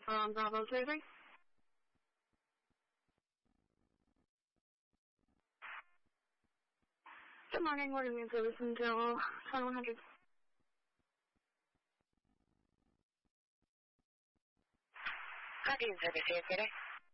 Bravo 33. Good morning, what are you in service until 2100? Copy in service here, Crater.